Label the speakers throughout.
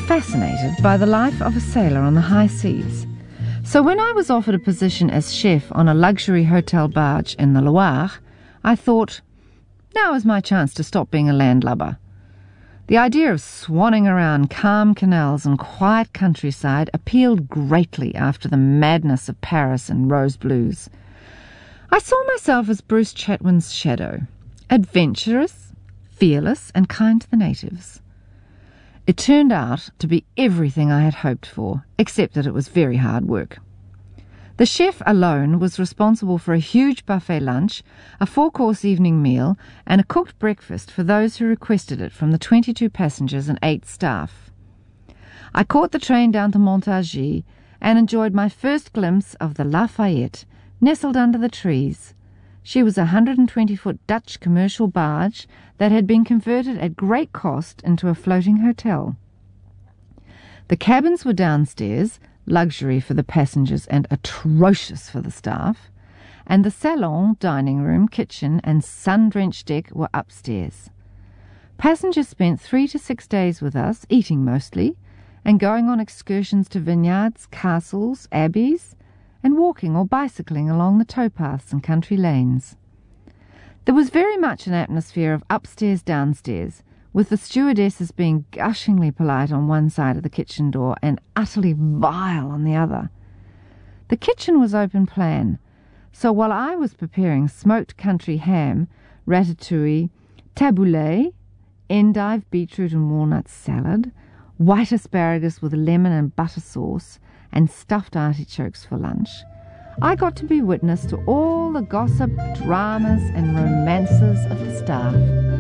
Speaker 1: fascinated by the life of a sailor on the high seas. So when I was offered a position as chef on a luxury hotel barge in the Loire, I thought, now is my chance to stop being a landlubber. The idea of swanning around calm canals and quiet countryside appealed greatly after the madness of Paris and rose blues. I saw myself as Bruce Chatwin's shadow, adventurous, fearless, and kind to the natives. It turned out to be everything I had hoped for, except that it was very hard work. The chef alone was responsible for a huge buffet lunch, a 4-course evening meal, and a cooked breakfast for those who requested it from the 22 passengers and 8 staff. I caught the train down to Montargis and enjoyed my first glimpse of the Lafayette, nestled under the trees. She was a 120-foot Dutch commercial barge that had been converted at great cost into a floating hotel. The cabins were downstairs, luxury for the passengers and atrocious for the staff, and the salon, dining room, kitchen, and sun-drenched deck were upstairs. Passengers spent 3 to 6 days with us, eating mostly, and going on excursions to vineyards, castles, abbeys, and walking or bicycling along the towpaths and country lanes. There was very much an atmosphere of upstairs, downstairs, with the stewardesses being gushingly polite on one side of the kitchen door and utterly vile on the other. The kitchen was open plan, so while I was preparing smoked country ham, ratatouille, tabbouleh, endive, beetroot and walnut salad, white asparagus with lemon and butter sauce, and stuffed artichokes for lunch, I got to be witness to all the gossip, dramas and romances of the staff.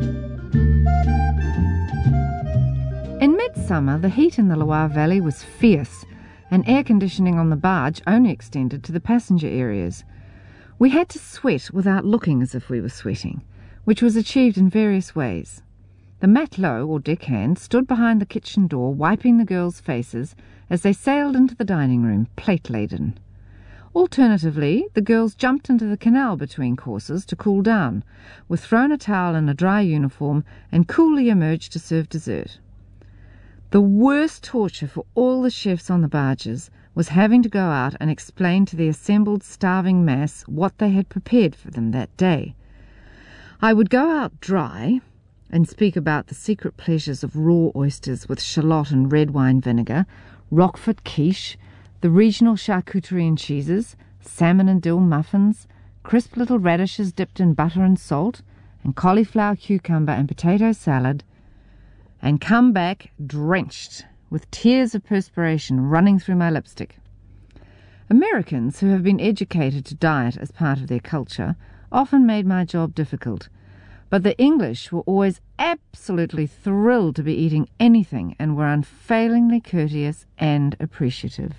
Speaker 1: In midsummer, the heat in the Loire Valley was fierce, and air conditioning on the barge only extended to the passenger areas. We had to sweat without looking as if we were sweating, which was achieved in various ways. The matelot, or deckhand, stood behind the kitchen door, wiping the girls' faces as they sailed into the dining room, plate-laden. Alternatively, the girls jumped into the canal between courses to cool down, were thrown a towel in a dry uniform, and coolly emerged to serve dessert. The worst torture for all the chefs on the barges was having to go out and explain to the assembled starving mass what they had prepared for them that day. I would go out dry and speak about the secret pleasures of raw oysters with shallot and red wine vinegar, Roquefort quiche, the regional charcuterie and cheeses, salmon and dill muffins, crisp little radishes dipped in butter and salt, and cauliflower, cucumber and potato salad, and come back drenched, with tears of perspiration running through my lipstick. Americans, who have been educated to diet as part of their culture, often made my job difficult, but the English were always absolutely thrilled to be eating anything and were unfailingly courteous and appreciative.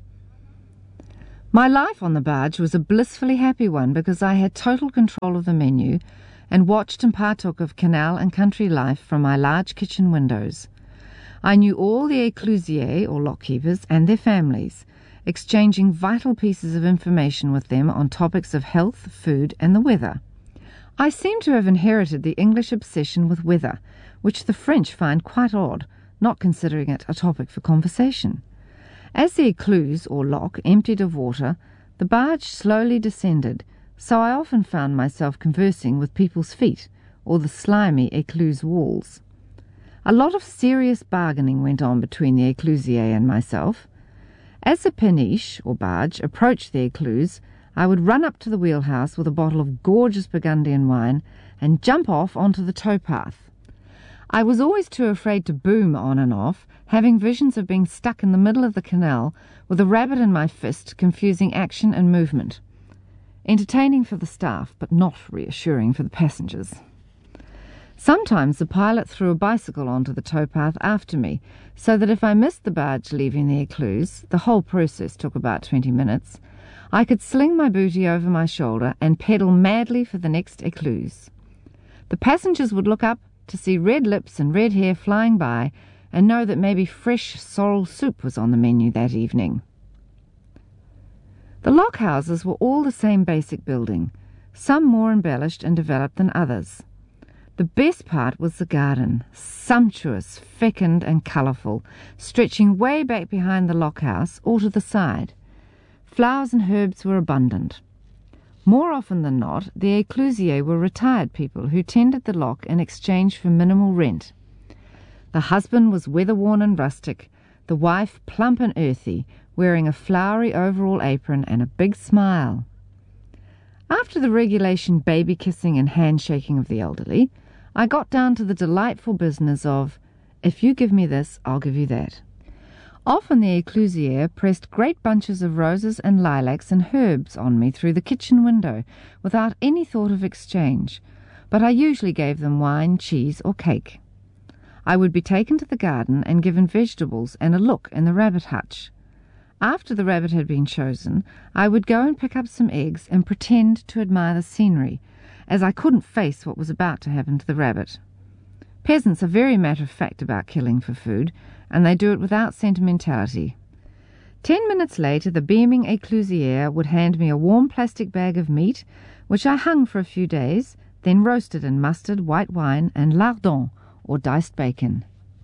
Speaker 1: My life on the barge was a blissfully happy one because I had total control of the menu and watched and partook of canal and country life from my large kitchen windows. I knew all the éclusiers, or lockkeepers, and their families, exchanging vital pieces of information with them on topics of health, food, and the weather. I seem to have inherited the English obsession with weather, which the French find quite odd, not considering it a topic for conversation. As the écluse, or lock, emptied of water, the barge slowly descended, so I often found myself conversing with people's feet or the slimy écluse walls. A lot of serious bargaining went on between the éclusier and myself. As the peniche, or barge, approached the écluse, I would run up to the wheelhouse with a bottle of gorgeous Burgundian wine and jump off onto the towpath. I was always too afraid to boom on and off, having visions of being stuck in the middle of the canal with a rabbit in my fist, confusing action and movement. Entertaining for the staff, but not reassuring for the passengers. Sometimes the pilot threw a bicycle onto the towpath after me, so that if I missed the barge leaving the écluse, the whole process took about 20 minutes, I could sling my booty over my shoulder and pedal madly for the next écluse. The passengers would look up to see red lips and red hair flying by and know that maybe fresh sorrel soup was on the menu that evening. The lockhouses were all the same basic building, some more embellished and developed than others. The best part was the garden, sumptuous, fecund and colourful, stretching way back behind the lock house or to the side. Flowers and herbs were abundant. More often than not, the éclusiers were retired people who tended the lock in exchange for minimal rent. The husband was weather-worn and rustic, the wife plump and earthy, wearing a flowery overall apron and a big smile. After the regulation baby-kissing and handshaking of the elderly, I got down to the delightful business of, if you give me this, I'll give you that. Often the éclusier pressed great bunches of roses and lilacs and herbs on me through the kitchen window without any thought of exchange, but I usually gave them wine, cheese, or cake. I would be taken to the garden and given vegetables and a look in the rabbit hutch. After the rabbit had been chosen, I would go and pick up some eggs and pretend to admire the scenery, as I couldn't face what was about to happen to the rabbit. Peasants are very matter-of-fact about killing for food, and they do it without sentimentality. 10 minutes later, the beaming éclusier would hand me a warm plastic bag of meat, which I hung for a few days, then roasted in mustard, white wine, and lardons, or diced bacon.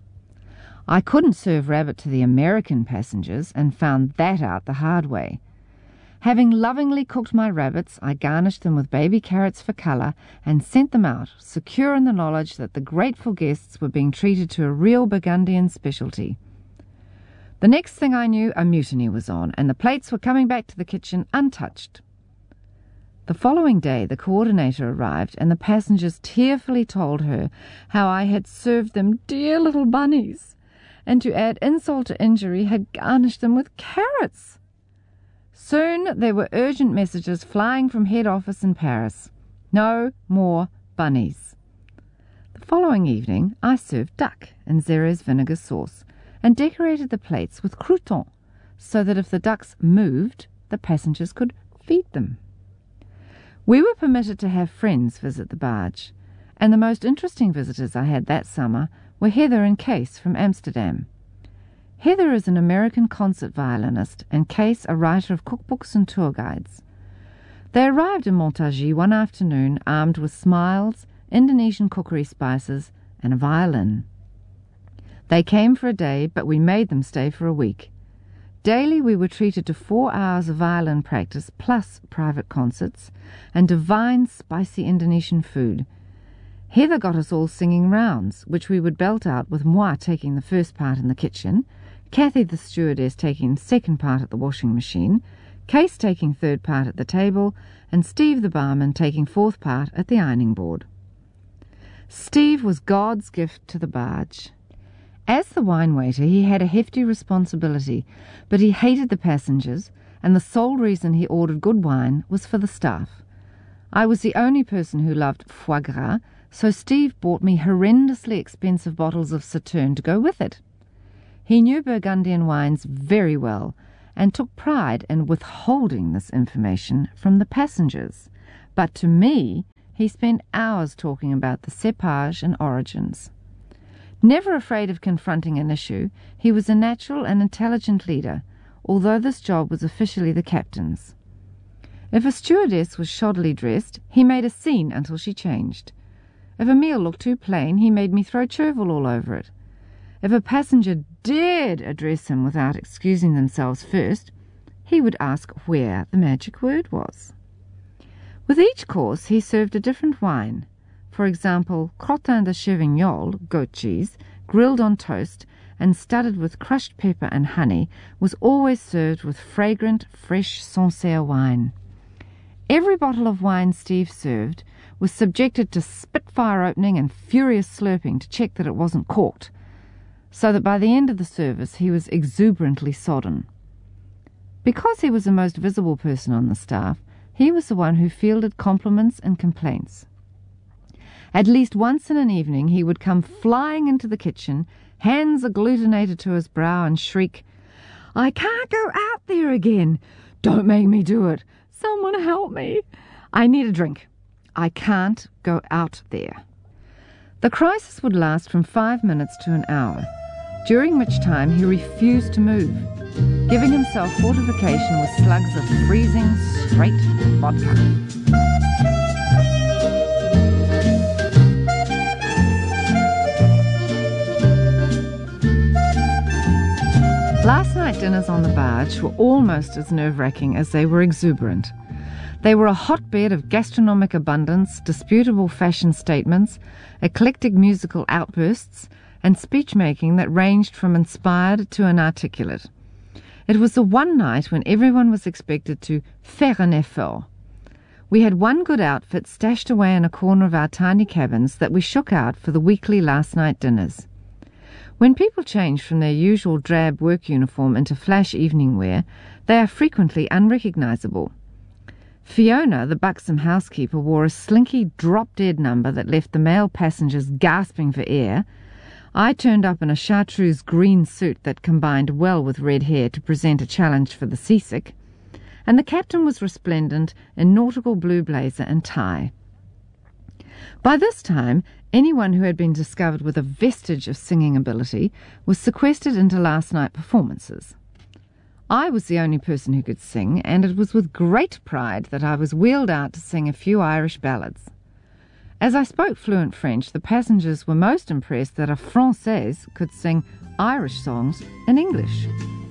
Speaker 1: I couldn't serve rabbit to the American passengers, and found that out the hard way. Having lovingly cooked my rabbits, I garnished them with baby carrots for colour and sent them out, secure in the knowledge that the grateful guests were being treated to a real Burgundian specialty. The next thing I knew, a mutiny was on, and the plates were coming back to the kitchen untouched. The following day the coordinator arrived, and the passengers tearfully told her how I had served them dear little bunnies, and to add insult to injury had garnished them with carrots. Soon there were urgent messages flying from head office in Paris. No more bunnies. The following evening I served duck in Xerez vinegar sauce and decorated the plates with croutons so that if the ducks moved, the passengers could feed them. We were permitted to have friends visit the barge, and the most interesting visitors I had that summer were Heather and Case from Amsterdam. Heather is an American concert violinist, and Case a writer of cookbooks and tour guides. They arrived in Montargis one afternoon armed with smiles, Indonesian cookery spices, and a violin. They came for a day, but we made them stay for a week. Daily we were treated to 4 hours of violin practice plus private concerts and divine spicy Indonesian food. Heather got us all singing rounds, which we would belt out with moi taking the first part in the kitchen, Kathy the stewardess taking second part at the washing machine, Case taking third part at the table, and Steve the barman taking fourth part at the ironing board. Steve was God's gift to the barge. As the wine waiter, he had a hefty responsibility, but he hated the passengers, and the sole reason he ordered good wine was for the staff. I was the only person who loved foie gras, so Steve bought me horrendously expensive bottles of Sauterne to go with it. He knew Burgundian wines very well and took pride in withholding this information from the passengers. But to me, he spent hours talking about the cepage and origins. Never afraid of confronting an issue, he was a natural and intelligent leader, although this job was officially the captain's. If a stewardess was shoddily dressed, he made a scene until she changed. If a meal looked too plain, he made me throw chervil all over it. If a passenger dared address him without excusing themselves first, he would ask where the magic word was. With each course he served a different wine. For example, crottin de Chevignols, goat cheese, grilled on toast and studded with crushed pepper and honey, was always served with fragrant, fresh Sancerre wine. Every bottle of wine Steve served was subjected to spitfire opening and furious slurping to check that it wasn't corked, so that by the end of the service he was exuberantly sodden. Because he was the most visible person on the staff, he was the one who fielded compliments and complaints. At least once in an evening he would come flying into the kitchen, hands agglutinated to his brow, and shriek, "I can't go out there again! Don't make me do it! Someone help me! I need a drink! I can't go out there!" The crisis would last from 5 minutes to an hour, during which time he refused to move, giving himself fortification with slugs of freezing, straight vodka. dinners on the barge were almost as nerve-wracking as they were exuberant. They were a hotbed of gastronomic abundance, disputable fashion statements, eclectic musical outbursts, and speech-making that ranged from inspired to inarticulate. It was the one night when everyone was expected to faire un effort. We had one good outfit stashed away in a corner of our tiny cabins that we shook out for the weekly last-night dinners. When people change from their usual drab work uniform into flash evening wear, they are frequently unrecognizable. Fiona, the buxom housekeeper, wore a slinky drop-dead number that left the male passengers gasping for air. I turned up in a chartreuse green suit that combined well with red hair to present a challenge for the seasick, and the captain was resplendent in nautical blue blazer and tie. By this time, anyone who had been discovered with a vestige of singing ability was sequestered into last-night performances. I was the only person who could sing, and it was with great pride that I was wheeled out to sing a few Irish ballads. As I spoke fluent French, the passengers were most impressed that a Française could sing Irish songs in English.